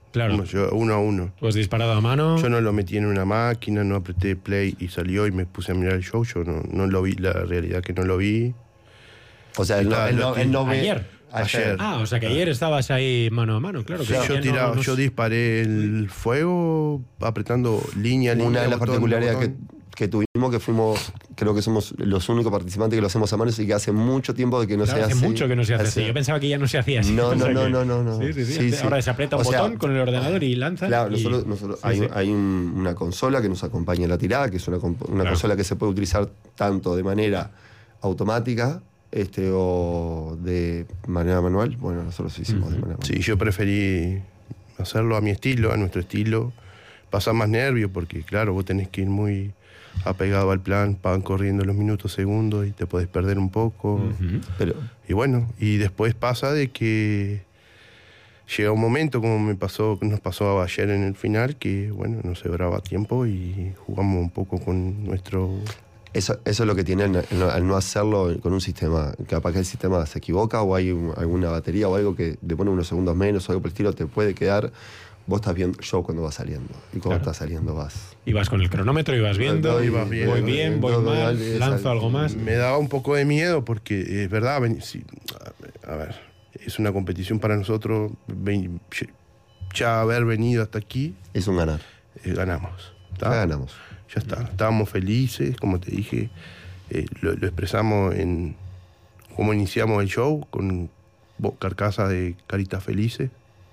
Claro. Yo, 1-1. Pues disparado a mano. Yo no lo metí en una máquina, no apreté play y salió y me puse a mirar el show. Yo no lo vi, la realidad que no lo vi. O sea, él no ve... Ayer. O sea que ayer estabas ahí mano a mano, claro. Que yo disparé el fuego apretando línea. Una de las particularidades que tuvimos, que fuimos, creo que somos los únicos participantes que lo hacemos a mano y que hace mucho tiempo de que no se hace. Hace mucho que no se hace así. Yo pensaba que ya no se hacía así. No. Sí. Ahora se aprieta un botón con el ordenador y lanza. Claro, nosotros hay una consola que nos acompaña en la tirada, que es una consola que se puede utilizar tanto de manera automática o de manera manual. Bueno, nosotros hicimos de manera manual. Sí, yo preferí hacerlo a mi estilo, a nuestro estilo. Pasar más nervios porque, claro, vos tenés que ir muy apegado al plan, van corriendo los minutos, segundos y te podés perder un poco. Y bueno, y después pasa de que llega un momento, como nos pasó ayer en el final, que bueno, no se brava tiempo y jugamos un poco con nuestro... Eso es lo que tiene al no hacerlo con un sistema. Capaz que el sistema se equivoca o hay alguna batería o algo que le pone unos segundos menos o algo por el estilo, te puede quedar... Vos estás viendo show cuando vas saliendo. Y cuando estás saliendo vas. Y vas con el cronómetro y vas viendo. Voy bien, voy mal, lanzo algo más. Me daba un poco de miedo porque es verdad, a ver, es una competición para nosotros. Ya haber venido hasta aquí. Es un ganar. Ganamos. Ya ganamos. Ya está. Estábamos felices, como te dije. Lo expresamos en cómo iniciamos el show, con carcasas de caritas felices.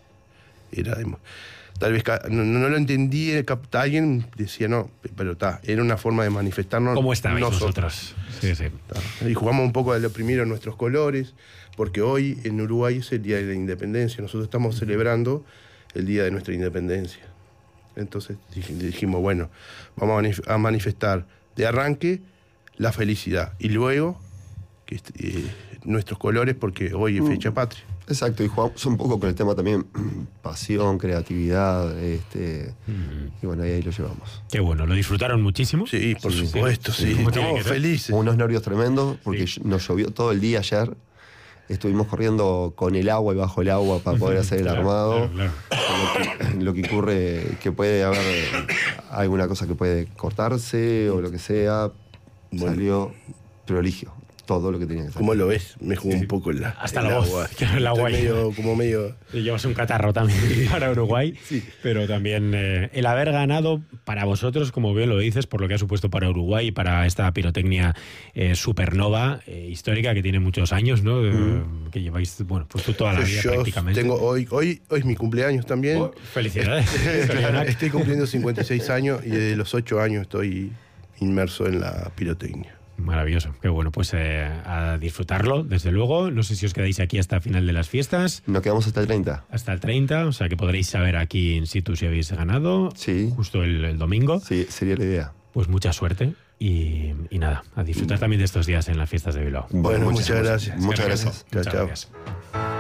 Tal vez no lo entendí, alguien decía no, pero era una forma de manifestarnos. ¿Cómo estabais nosotros? Sí. Y jugamos un poco de lo primero nuestros colores, porque hoy en Uruguay es el Día de la Independencia, nosotros estamos celebrando el Día de nuestra Independencia. Entonces dijimos, bueno, vamos a manifestar de arranque la felicidad y luego nuestros colores, porque hoy es fecha patria. Exacto, y jugamos un poco con el tema también pasión, creatividad, y bueno, ahí lo llevamos. Qué bueno, ¿lo disfrutaron muchísimo? Sí, por supuesto, sí. Estamos felices. Unos nervios tremendos, porque nos llovió todo el día ayer. Estuvimos corriendo con el agua y bajo el agua para poder hacer el armado. Claro. Lo que ocurre, que puede haber alguna cosa que puede cortarse o lo que sea. Bueno. Salió proligio. Todo lo que tenía que salir. ¿Cómo lo ves? Me jugó un poco hasta la voz. Agua. El agua. Medio... Llevas un catarro también para Uruguay, pero también el haber ganado para vosotros, como bien lo dices, por lo que ha supuesto para Uruguay y para esta pirotecnia supernova histórica que tiene muchos años, ¿no? Que lleváis, bueno, pues tú toda la vida prácticamente. Hoy es mi cumpleaños también. Felicidades. Estoy cumpliendo 56 años y desde los 8 años estoy inmerso en la pirotecnia. Maravilloso, qué bueno, pues a disfrutarlo, desde luego. No sé si os quedáis aquí hasta el final de las fiestas. Nos quedamos hasta el 30. Hasta el 30, o sea que podréis saber aquí in situ si habéis ganado. Sí. Justo el domingo. Sí, sería la idea. Pues mucha suerte y nada, a disfrutar también de estos días en las fiestas de Bilbao. Bueno, muchas gracias. Muchas gracias. Chao. Gracias.